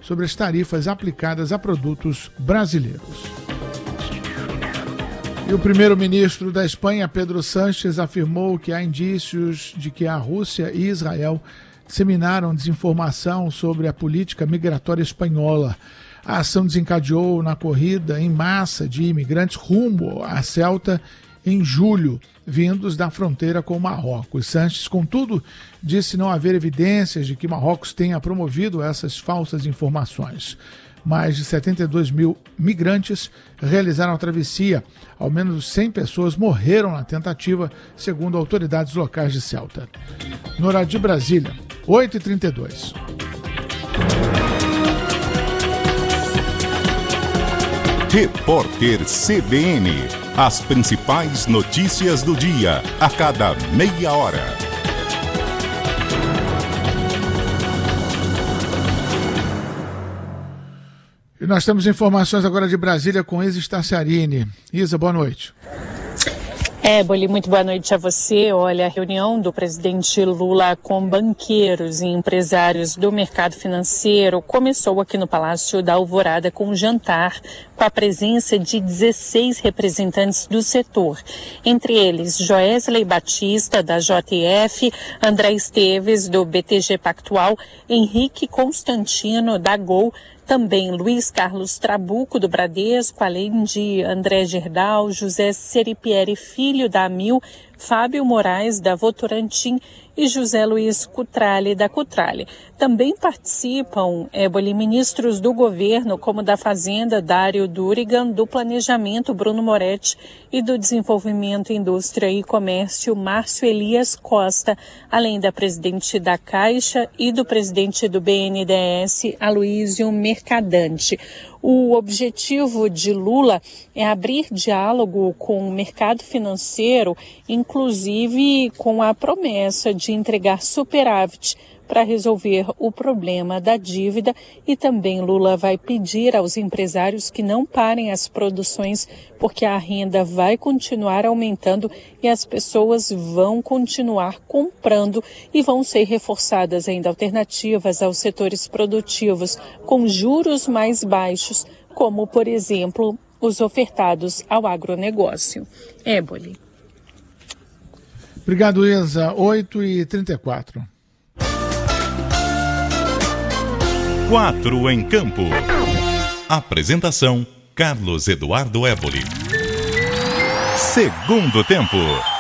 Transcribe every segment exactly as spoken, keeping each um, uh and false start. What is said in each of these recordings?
sobre as tarifas aplicadas a produtos brasileiros. E o primeiro-ministro da Espanha, Pedro Sánchez, afirmou que há indícios de que a Rússia e Israel disseminaram desinformação sobre a política migratória espanhola. A ação desencadeou na corrida em massa de imigrantes rumo a Ceuta em julho, vindos da fronteira com Marrocos. Sánchez, contudo, disse não haver evidências de que Marrocos tenha promovido essas falsas informações. Mais de setenta e dois mil migrantes realizaram a travessia. Ao menos cem pessoas morreram na tentativa, segundo autoridades locais de Ceuta. No horário de Brasília, oito e trinta e dois. Repórter C B N. As principais notícias do dia, a cada meia hora. E nós temos informações agora de Brasília com Isa Starciarini. Isa, boa noite. É, Boli, muito boa noite a você. Olha, a reunião do presidente Lula com banqueiros e empresários do mercado financeiro começou aqui no Palácio da Alvorada com um jantar com a presença de dezesseis representantes do setor. Entre eles, Joesley Batista, da J F, André Esteves, do B T G Pactual, Henrique Constantino, da Gol, também Luiz Carlos Trabuco, do Bradesco, além de André Gerdau, José Seripieri Filho, da Amil, Fábio Moraes, da Votorantim e José Luiz Cutrale, da Cutrale. Também participam, Éboli, ministros do governo, como da Fazenda, Dário Durigan, do Planejamento, Bruno Moretti, e do Desenvolvimento, Indústria e Comércio, Márcio Elias Costa, além da presidente da Caixa e do presidente do B N D E S, Aloísio Mercadante. O objetivo de Lula é abrir diálogo com o mercado financeiro, inclusive com a promessa de entregar superávit para resolver o problema da dívida, e também Lula vai pedir aos empresários que não parem as produções, porque a renda vai continuar aumentando e as pessoas vão continuar comprando, e vão ser reforçadas ainda alternativas aos setores produtivos com juros mais baixos, como, por exemplo, os ofertados ao agronegócio. Éboli. Obrigado, Isa. oito e trinta e quatro. Quatro em campo. Apresentação: Carlos Eduardo Éboli. Segundo tempo.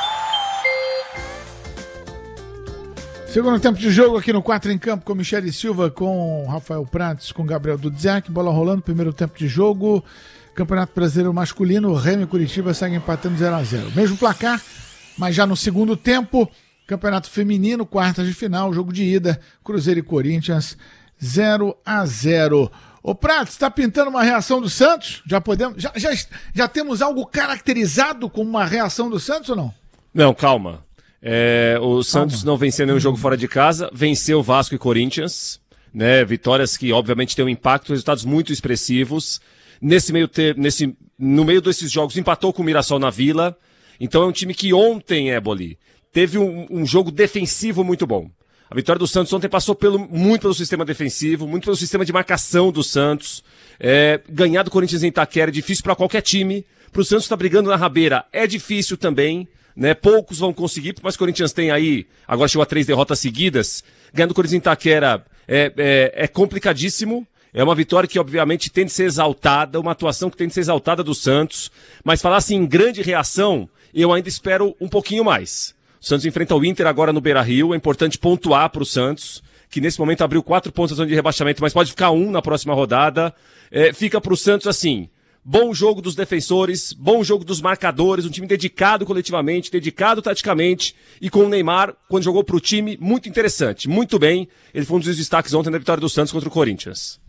Segundo tempo de jogo aqui no Quatro em Campo com Michele Silva, com Rafael Prates, com Gabriel Dudzak. Bola rolando, primeiro tempo de jogo. Campeonato Brasileiro Masculino, Remo e Curitiba seguem empatando zero a zero. Mesmo placar, mas já no segundo tempo. Campeonato Feminino, quartas de final, jogo de ida, Cruzeiro e Corinthians, zero a zero. Ô Prato, está pintando uma reação do Santos? Já podemos, já, já, já temos algo caracterizado como uma reação do Santos ou não? Não, calma. É, o Santos calma. Não venceu nenhum jogo fora de casa, venceu Vasco e Corinthians, né? Vitórias que obviamente têm um impacto, resultados muito expressivos. Nesse meio ter, nesse, no meio desses jogos empatou com o Mirassol na Vila. Então é um time que ontem, Éboli, teve um, um jogo defensivo muito bom. A vitória do Santos ontem passou pelo, muito pelo sistema defensivo, muito pelo sistema de marcação do Santos. É, ganhar do Corinthians em Itaquera é difícil para qualquer time. Para o Santos estar tá brigando na rabeira é difícil também, né? Poucos vão conseguir, mas o Corinthians tem aí, agora chegou a três derrotas seguidas. Ganhar do Corinthians em Itaquera é, é, é complicadíssimo. É uma vitória que obviamente tem de ser exaltada, uma atuação que tem de ser exaltada do Santos. Mas falar assim em grande reação, eu ainda espero um pouquinho mais. O Santos enfrenta o Inter agora no Beira-Rio. É importante pontuar para o Santos, que nesse momento abriu quatro pontos na zona de rebaixamento, mas pode ficar um na próxima rodada. É, fica para o Santos assim, bom jogo dos defensores, bom jogo dos marcadores, um time dedicado coletivamente, dedicado taticamente, e com o Neymar, quando jogou para o time, muito interessante, muito bem. Ele foi um dos destaques ontem da vitória do Santos contra o Corinthians.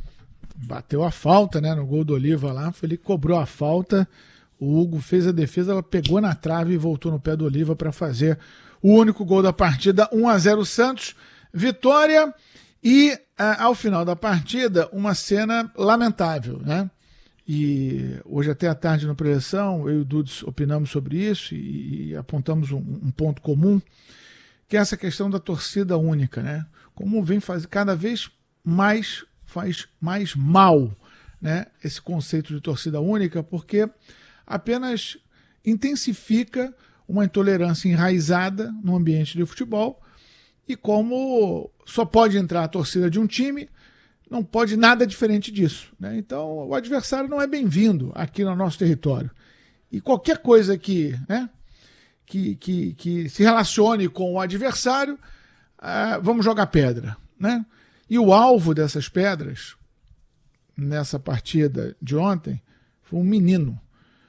Bateu a falta, né, no gol do Oliva lá, foi ele que cobrou a falta. O Hugo fez a defesa, ela pegou na trave e voltou no pé do Oliva para fazer o único gol da partida. um a zero Santos, vitória. E ao final da partida, uma cena lamentável, né? E hoje até à tarde na preleção, eu e o Dudes opinamos sobre isso e, e apontamos um, um ponto comum, que é essa questão da torcida única, né? Como vem fazer cada vez mais faz mais mal, né, esse conceito de torcida única, porque apenas intensifica uma intolerância enraizada no ambiente de futebol, e como só pode entrar a torcida de um time, não pode nada diferente disso, né? Então o adversário não é bem-vindo aqui no nosso território. E qualquer coisa que, né, que, que, que se relacione com o adversário, ah, vamos jogar pedra, né? E o alvo dessas pedras, nessa partida de ontem, foi um menino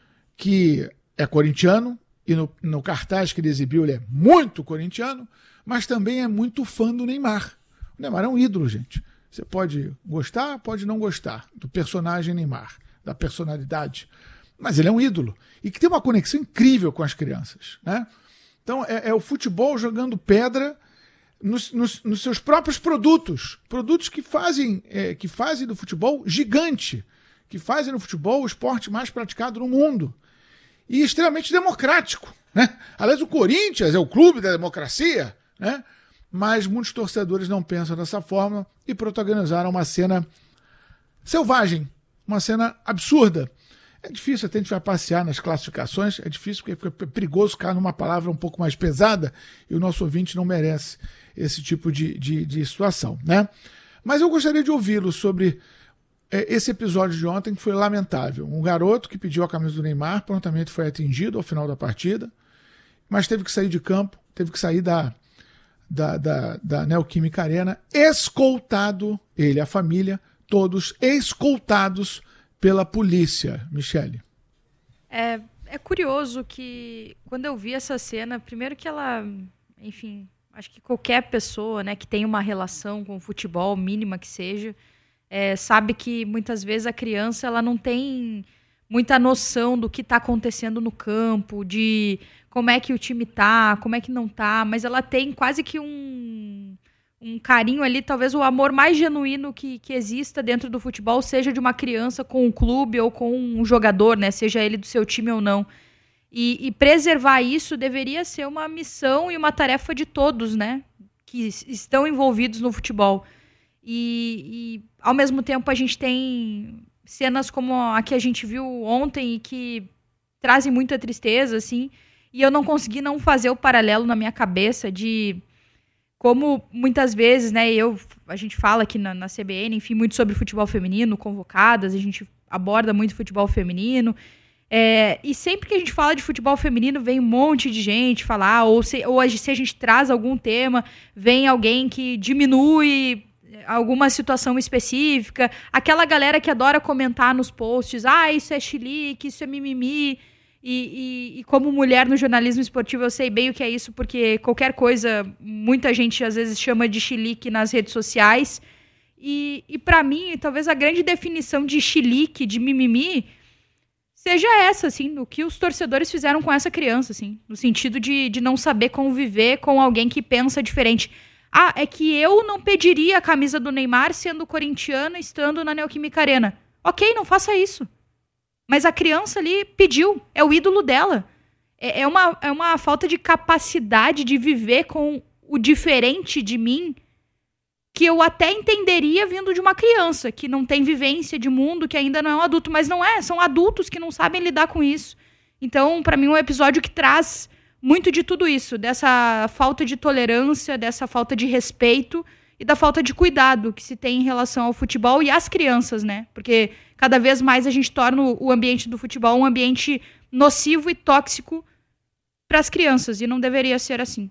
que é corintiano, e no, no cartaz que ele exibiu ele é muito corintiano, mas também é muito fã do Neymar. O Neymar é um ídolo, gente. Você pode gostar, pode não gostar do personagem Neymar, da personalidade, mas ele é um ídolo e que tem uma conexão incrível com as crianças, né? Então é, é o futebol jogando pedra nos, nos, nos seus próprios produtos, produtos que fazem, é, que fazem do futebol gigante, que fazem do futebol o esporte mais praticado no mundo e extremamente democrático, né? Aliás, o Corinthians é o clube da democracia, né? Mas muitos torcedores não pensam dessa forma e protagonizaram uma cena selvagem, uma cena absurda. É difícil, até a gente vai passear nas classificações, é difícil porque fica perigoso ficar numa palavra um pouco mais pesada e o nosso ouvinte não merece esse tipo de, de, de situação, né? Mas eu gostaria de ouvi-lo sobre é, esse episódio de ontem, que foi lamentável. Um garoto que pediu a camisa do Neymar, prontamente foi atingido ao final da partida, mas teve que sair de campo, teve que sair da... da, da, da Neoquímica Arena, escoltado, ele e a família, todos escoltados pela polícia. Michele. É, é curioso que, quando eu vi essa cena, primeiro que ela, enfim, acho que qualquer pessoa, né, que tem uma relação com o futebol, mínima que seja, é, sabe que muitas vezes a criança ela não tem muita noção do que está acontecendo no campo, de como é que o time tá, como é que não tá, mas ela tem quase que um, um carinho ali, talvez o amor mais genuíno que, que exista dentro do futebol seja de uma criança com um clube ou com um jogador, né, seja ele do seu time ou não. E, e preservar isso deveria ser uma missão e uma tarefa de todos, né, que estão envolvidos no futebol. E, e ao mesmo tempo a gente tem cenas como a que a gente viu ontem e que trazem muita tristeza, assim, e eu não consegui não fazer o paralelo na minha cabeça de como muitas vezes, né, eu, a gente fala aqui na, na C B N, enfim, muito sobre futebol feminino, convocadas, a gente aborda muito futebol feminino, é, e sempre que a gente fala de futebol feminino, vem um monte de gente falar, ou se, ou se a gente traz algum tema, vem alguém que diminui alguma situação específica, aquela galera que adora comentar nos posts, ah, isso é chilique, isso é mimimi, e, e, e como mulher no jornalismo esportivo eu sei bem o que é isso, porque qualquer coisa, muita gente às vezes chama de chilique nas redes sociais, e, e para mim, talvez a grande definição de chilique, de mimimi, seja essa, assim, o que os torcedores fizeram com essa criança, assim, no sentido de, de não saber conviver com alguém que pensa diferente. Ah, é que eu não pediria a camisa do Neymar sendo corintiana, estando na Neoquímica Arena. Ok, não faça isso. Mas a criança ali pediu, é o ídolo dela. É, é, uma, é uma falta de capacidade de viver com o diferente de mim que eu até entenderia vindo de uma criança que não tem vivência de mundo, que ainda não é um adulto. Mas não é, são adultos que não sabem lidar com isso. Então, para mim, é um episódio que traz muito de tudo isso, dessa falta de tolerância, dessa falta de respeito e da falta de cuidado que se tem em relação ao futebol e às crianças, né? Porque cada vez mais a gente torna o ambiente do futebol um ambiente nocivo e tóxico para as crianças, e não deveria ser assim.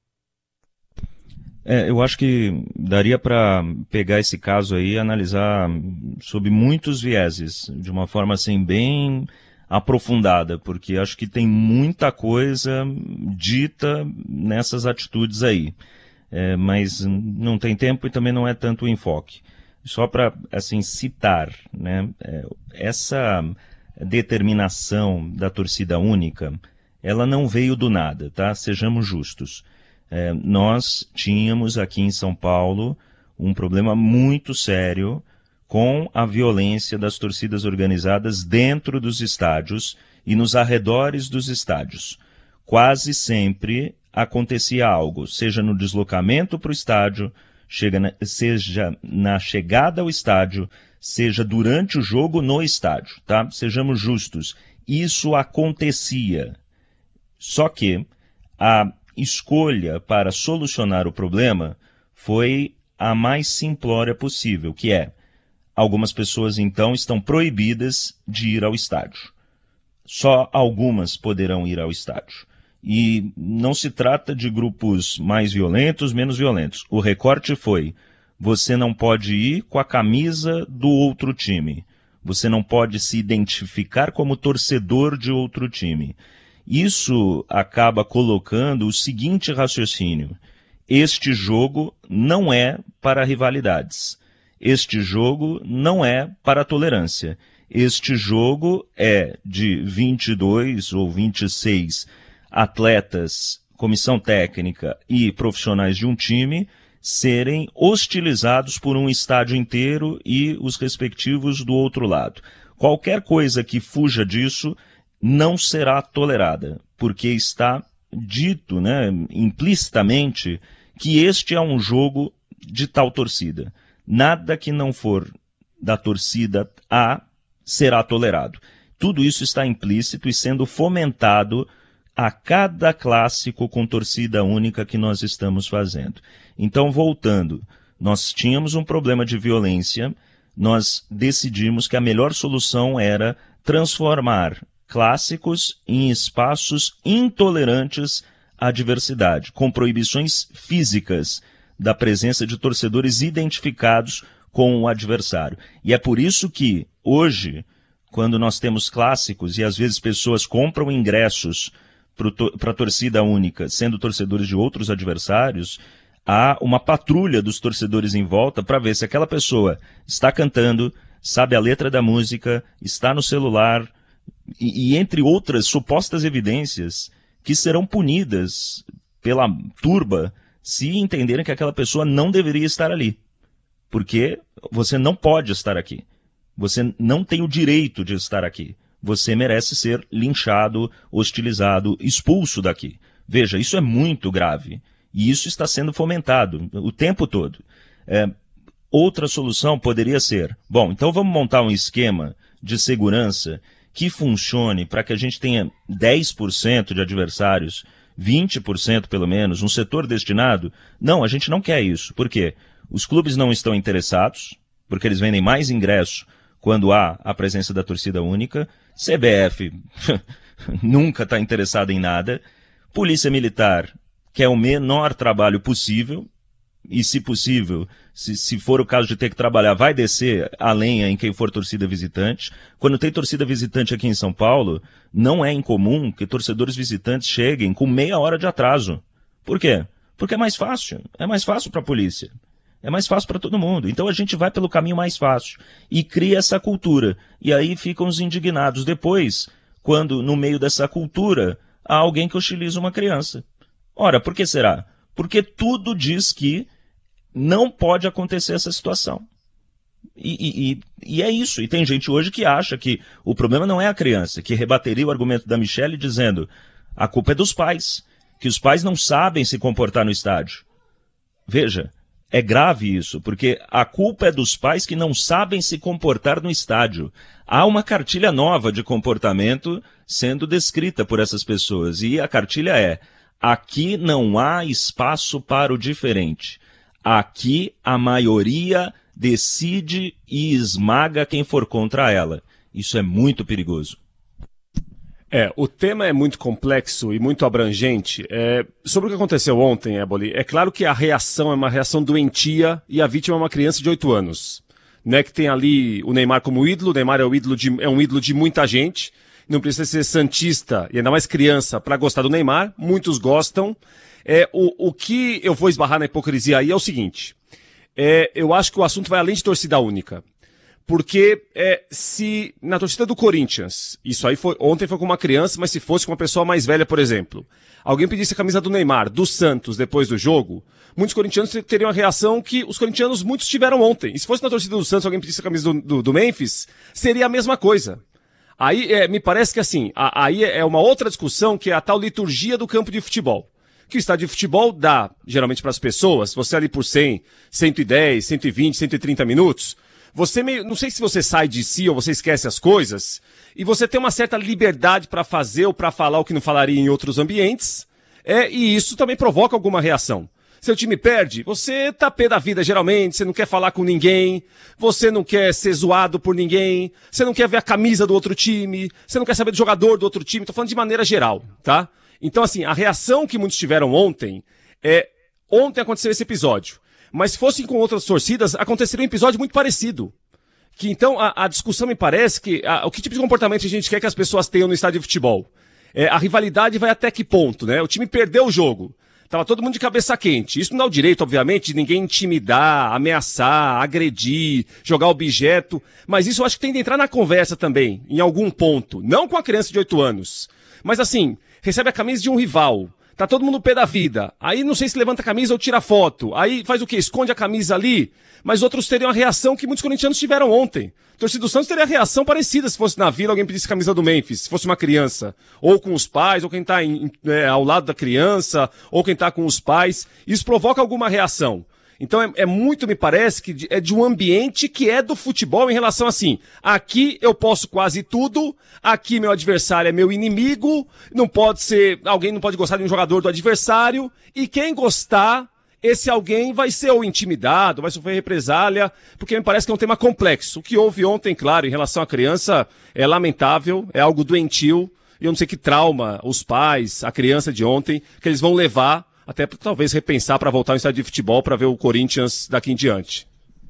É, eu acho que daria para pegar esse caso aí e analisar sob muitos vieses, de uma forma assim bem aprofundada, porque acho que tem muita coisa dita nessas atitudes aí, é, mas não tem tempo e também não é tanto o enfoque. Só para assim citar, né, é, essa determinação da torcida única, ela não veio do nada, tá? Sejamos justos. É, nós tínhamos aqui em São Paulo um problema muito sério com a violência das torcidas organizadas dentro dos estádios e nos arredores dos estádios. Quase sempre acontecia algo, seja no deslocamento para o estádio, chega na, seja na chegada ao estádio, seja durante o jogo no estádio, tá? Sejamos justos. Isso acontecia. Só que a escolha para solucionar o problema foi a mais simplória possível, que é, algumas pessoas então estão proibidas de ir ao estádio. Só algumas poderão ir ao estádio. E não se trata de grupos mais violentos, menos violentos. O recorte foi, você não pode ir com a camisa do outro time. Você não pode se identificar como torcedor de outro time. Isso acaba colocando o seguinte raciocínio. Este jogo não é para rivalidades. Este jogo não é para tolerância. Este jogo é de vinte e dois ou vinte e seis atletas, comissão técnica e profissionais de um time serem hostilizados por um estádio inteiro e os respectivos do outro lado. Qualquer coisa que fuja disso não será tolerada, porque está dito, né, implicitamente que este é um jogo de tal torcida. Nada que não for da torcida A será tolerado. Tudo isso está implícito e sendo fomentado a cada clássico com torcida única que nós estamos fazendo. Então, voltando, nós tínhamos um problema de violência, nós decidimos que a melhor solução era transformar clássicos em espaços intolerantes à diversidade, com proibições físicas da presença de torcedores identificados com o adversário. E é por isso que, hoje, quando nós temos clássicos e às vezes pessoas compram ingressos para a torcida única, sendo torcedores de outros adversários, há uma patrulha dos torcedores em volta para ver se aquela pessoa está cantando, sabe a letra da música, está no celular, e, e entre outras supostas evidências que serão punidas pela turba se entenderem que aquela pessoa não deveria estar ali. Porque você não pode estar aqui. Você não tem o direito de estar aqui. Você merece ser linchado, hostilizado, expulso daqui. Veja, isso é muito grave. E isso está sendo fomentado o tempo todo. É, outra solução poderia ser, bom, então vamos montar um esquema de segurança que funcione para que a gente tenha dez por cento de adversários, vinte por cento pelo menos, um setor destinado. Não, a gente não quer isso. Por quê? Os clubes não estão interessados, porque eles vendem mais ingresso quando há a presença da torcida única. C B F nunca está interessada em nada. Polícia Militar quer o menor trabalho possível. E, se possível, se, se for o caso de ter que trabalhar, vai descer a lenha em quem for torcida visitante. Quando tem torcida visitante aqui em São Paulo, não é incomum que torcedores visitantes cheguem com meia hora de atraso. Por quê? Porque é mais fácil. É mais fácil para a polícia. É mais fácil para todo mundo. Então a gente vai pelo caminho mais fácil e cria essa cultura. E aí ficam os indignados depois, quando no meio dessa cultura há alguém que hostiliza uma criança. Ora, por que será? Porque tudo diz que não pode acontecer essa situação. E, e, e é isso. E tem gente hoje que acha que o problema não é a criança, que rebateria o argumento da Michelle dizendo a culpa é dos pais, que os pais não sabem se comportar no estádio. Veja, é grave isso, porque a culpa é dos pais que não sabem se comportar no estádio. Há uma cartilha nova de comportamento sendo descrita por essas pessoas, e a cartilha é: aqui não há espaço para o diferente. Aqui a maioria decide e esmaga quem for contra ela. Isso é muito perigoso. É, o tema é muito complexo e muito abrangente. É, sobre o que aconteceu ontem, Éboli, é claro que a reação é uma reação doentia e a vítima é uma criança de oito anos. Né, que tem ali o Neymar como ídolo, o Neymar é, o ídolo de, é um ídolo de muita gente, não precisa ser santista e ainda mais criança para gostar do Neymar, muitos gostam. É, o, o que eu vou esbarrar na hipocrisia aí é o seguinte, é, eu acho que o assunto vai além de torcida única. Porque é, se na torcida do Corinthians, isso aí foi, ontem foi com uma criança, mas se fosse com uma pessoa mais velha, por exemplo, alguém pedisse a camisa do Neymar, do Santos, depois do jogo, muitos corintianos teriam a reação que os corintianos muitos tiveram ontem. E se fosse na torcida do Santos, alguém pedisse a camisa do, do, do Memphis, seria a mesma coisa. Aí é, me parece que assim, a, aí é uma outra discussão que é a tal liturgia do campo de futebol. que o estádio de futebol dá, geralmente para as pessoas, você ali por cem, cento e dez, cento e vinte, cento e trinta minutos, você meio, não sei se você sai de si ou você esquece as coisas, e você tem uma certa liberdade para fazer ou para falar o que não falaria em outros ambientes, é, e isso também provoca alguma reação. Seu time perde, você tá pé da vida geralmente, você não quer falar com ninguém, você não quer ser zoado por ninguém, você não quer ver a camisa do outro time, você não quer saber do jogador do outro time, tô falando de maneira geral, tá? Então assim, a reação que muitos tiveram ontem, é, ontem aconteceu esse episódio, mas se fossem com outras torcidas, aconteceria um episódio muito parecido. Que então a, a discussão me parece que, a, o que tipo de comportamento a gente quer que as pessoas tenham no estádio de futebol? É, a rivalidade vai até que ponto, né? O time perdeu o jogo. Tava todo mundo de cabeça quente. Isso não dá o direito, obviamente, de ninguém intimidar, ameaçar, agredir, jogar objeto. Mas isso eu acho que tem de entrar na conversa também, em algum ponto. Não com a criança de oito anos. Mas assim, recebe a camisa de um rival. Tá todo mundo pé da vida. Aí não sei se levanta a camisa ou tira foto. Aí faz o quê? Esconde a camisa ali. Mas outros teriam a reação que muitos corintianos tiveram ontem. A torcida do Santos teria a reação parecida se fosse na vila alguém pedisse camisa do Memphis, se fosse uma criança. Ou com os pais, ou quem tá em, é, ao lado da criança, ou quem tá com os pais. Isso provoca alguma reação. Então é, é muito, me parece, que é de um ambiente que é do futebol em relação assim, aqui eu posso quase tudo, aqui meu adversário é meu inimigo, não pode ser, alguém não pode gostar de um jogador do adversário, e quem gostar, esse alguém vai ser ou intimidado, vai sofrer represália, porque me parece que é um tema complexo. O que houve ontem, claro, em relação à criança, é lamentável, é algo doentio, e eu não sei que trauma os pais, a criança de ontem, que eles vão levar, até talvez repensar para voltar ao estádio de futebol para ver o Corinthians daqui em diante.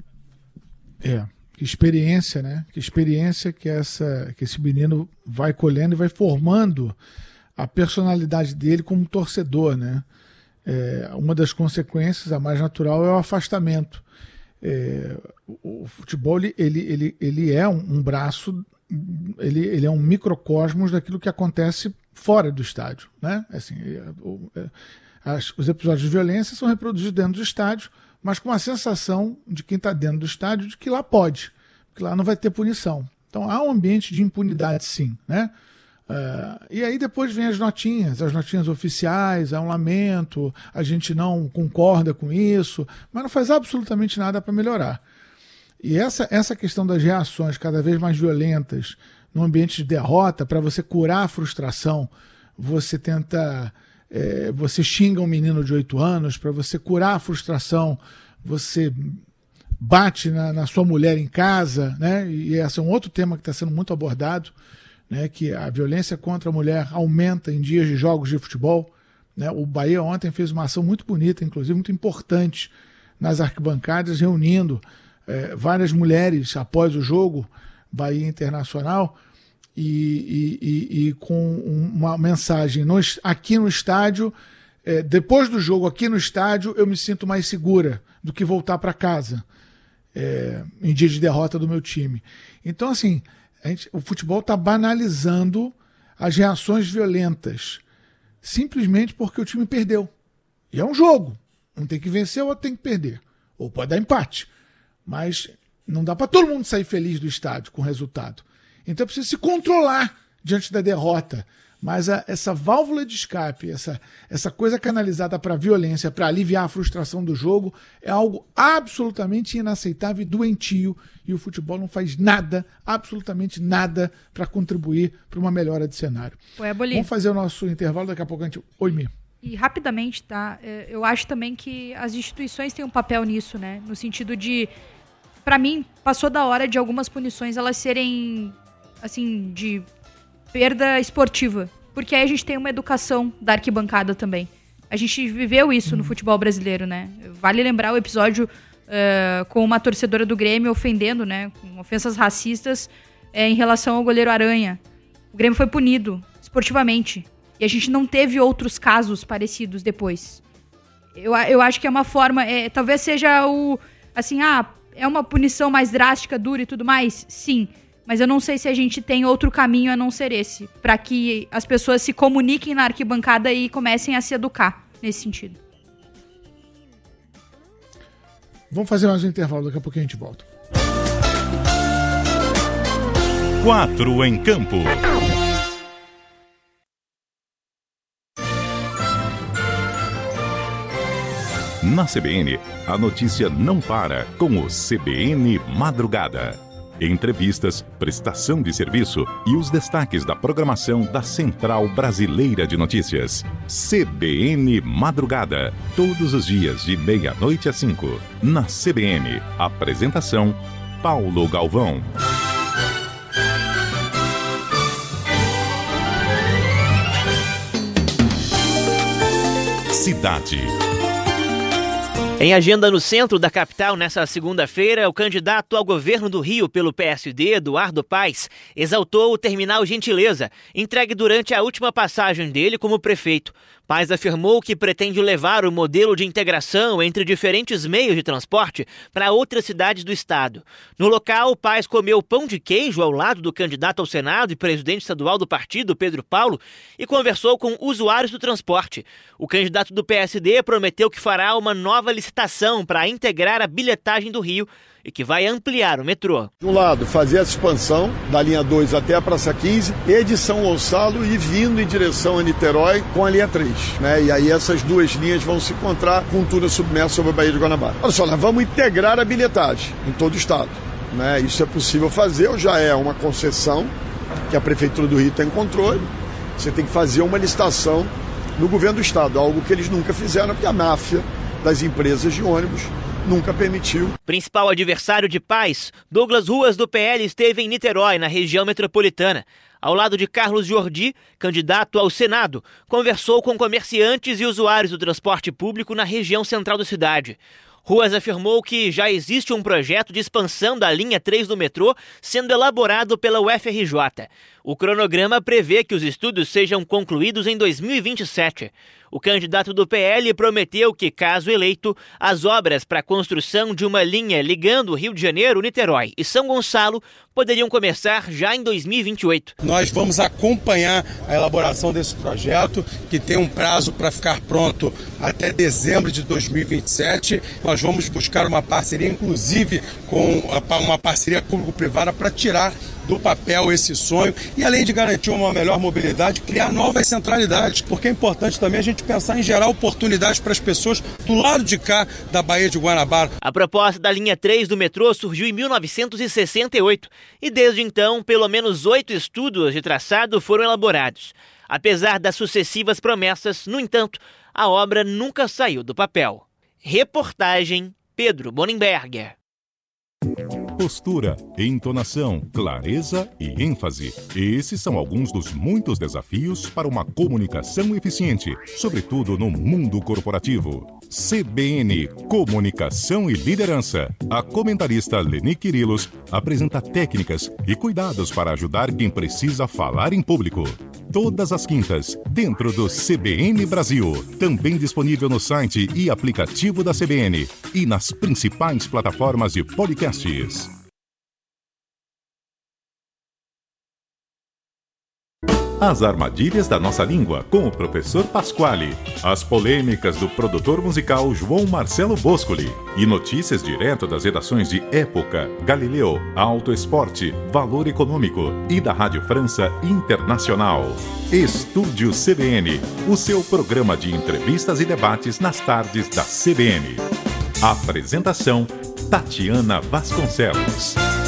É, que experiência, né? Que experiência que, essa, que esse menino vai colhendo e vai formando a personalidade dele como torcedor, né? É, uma das consequências, a mais natural, é o afastamento. É, o, o futebol, ele, ele, ele é um, um braço, ele, ele é um microcosmos daquilo que acontece fora do estádio, né? Assim, é, é, as, os episódios de violência são reproduzidos dentro do estádio, mas com a sensação de quem está dentro do estádio de que lá pode, que lá não vai ter punição. Então há um ambiente de impunidade, sim, né? Uh, e aí depois vem as notinhas, as notinhas oficiais, há um lamento, a gente não concorda com isso, mas não faz absolutamente nada para melhorar. E essa, essa questão das reações cada vez mais violentas no ambiente de derrota, para você curar a frustração, você tenta, é, você xinga um menino de oito anos, para você curar a frustração, você bate na, na sua mulher em casa, né? E esse é um outro tema que está sendo muito abordado, né, que a violência contra a mulher aumenta em dias de jogos de futebol, né? O Bahia ontem fez uma ação muito bonita, inclusive muito importante, nas arquibancadas, reunindo é, várias mulheres após o jogo Bahia Internacional e, e, e, e com uma mensagem no, aqui no estádio, é, depois do jogo aqui no estádio eu me sinto mais segura do que voltar para casa é, em dia de derrota do meu time. Então assim, A gente, o futebol está banalizando as reações violentas, simplesmente porque o time perdeu. E é um jogo. Um tem que vencer, o outro tem que perder. Ou pode dar empate. Mas não dá para todo mundo sair feliz do estádio com o resultado. Então é preciso se controlar diante da derrota. Mas a, essa válvula de escape, essa, essa coisa canalizada para a violência, para aliviar a frustração do jogo, é algo absolutamente inaceitável e doentio. E o futebol não faz nada, absolutamente nada, para contribuir para uma melhora de cenário. Ué, Boli. Vamos fazer o nosso intervalo, daqui a pouco a gente... Oi, Mi. E rapidamente, tá? Eu acho também que as instituições têm um papel nisso, né? No sentido de, para mim, passou da hora de algumas punições elas serem, assim, de perda esportiva. Porque aí a gente tem uma educação da arquibancada também. A gente viveu isso hum. no futebol brasileiro, né? Vale lembrar o episódio uh, com uma torcedora do Grêmio ofendendo, né? Com ofensas racistas uh, em relação ao goleiro Aranha. O Grêmio foi punido esportivamente. E a gente não teve outros casos parecidos depois. Eu, eu acho que é uma forma... É, talvez seja o... Assim, ah, é uma punição mais drástica, dura e tudo mais? Sim. Mas eu não sei se a gente tem outro caminho a não ser esse. Para que as pessoas se comuniquem na arquibancada e comecem a se educar nesse sentido. Vamos fazer mais um intervalo, daqui a pouco a gente volta. Quatro em campo. Na C B N, a notícia não para com o C B N Madrugada. Entrevistas, prestação de serviço e os destaques da programação da Central Brasileira de Notícias. C B N Madrugada, todos os dias de meia-noite às cinco. Na C B N, apresentação Paulo Galvão. Cidade. Em agenda no centro da capital, nesta segunda-feira, o candidato ao governo do Rio pelo P S D, Eduardo Paes, exaltou o terminal Gentileza, entregue durante a última passagem dele como prefeito. Paes afirmou que pretende levar o modelo de integração entre diferentes meios de transporte para outras cidades do estado. No local, Paes comeu pão de queijo ao lado do candidato ao Senado e presidente estadual do partido, Pedro Paulo, e conversou com usuários do transporte. O candidato do P S D prometeu que fará uma nova licitação para integrar a bilhetagem do Rio e que vai ampliar o metrô. De um lado, fazer essa expansão da linha dois até a Praça quinze e de São Gonçalo e vindo em direção a Niterói com a linha três. Né? E aí essas duas linhas vão se encontrar com um túnel submerso sobre a Baía de Guanabara. Olha só, nós vamos integrar a bilhetagem em todo o estado. Né? Isso é possível fazer, já é uma concessão que a Prefeitura do Rio tem controle. Você tem que fazer uma licitação no governo do estado, algo que eles nunca fizeram, porque a máfia das empresas de ônibus nunca permitiu. Principal adversário de Paes, Douglas Ruas, do P L, esteve em Niterói, na região metropolitana. Ao lado de Carlos Jordi, candidato ao Senado, conversou com comerciantes e usuários do transporte público na região central da cidade. Ruas afirmou que já existe um projeto de expansão da linha três do metrô sendo elaborado pela U F R J. O cronograma prevê que os estudos sejam concluídos em dois mil e vinte e sete. O candidato do P L prometeu que, caso eleito, as obras para a construção de uma linha ligando o Rio de Janeiro, Niterói e São Gonçalo poderiam começar já em dois mil e vinte e oito. Nós vamos acompanhar a elaboração desse projeto, que tem um prazo para ficar pronto até dezembro de dois mil e vinte e sete. Nós vamos buscar uma parceria, inclusive com uma parceria público-privada, para tirar do papel esse sonho e, além de garantir uma melhor mobilidade, criar novas centralidades, porque é importante também a gente pensar em gerar oportunidades para as pessoas do lado de cá da Baía de Guanabara. A proposta da linha três do metrô surgiu em mil novecentos e sessenta e oito e desde então pelo menos oito estudos de traçado foram elaborados. Apesar das sucessivas promessas, no entanto, a obra nunca saiu do papel. Reportagem Pedro Bonenberger. Postura, entonação, clareza e ênfase. Esses são alguns dos muitos desafios para uma comunicação eficiente, sobretudo no mundo corporativo. C B N Comunicação e Liderança. A comentarista Leni Quirilos apresenta técnicas e cuidados para ajudar quem precisa falar em público. Todas as quintas, dentro do C B N Brasil. Também disponível no site e aplicativo da C B N e nas principais plataformas de podcasts. As armadilhas da nossa língua, com o professor Pasquale. As polêmicas do produtor musical João Marcelo Boscoli. E notícias direto das redações de Época, Galileu, Auto Esporte, Valor Econômico e da Rádio França Internacional. Estúdio C B N, o seu programa de entrevistas e debates nas tardes da C B N. Apresentação, Tatiana Vasconcelos.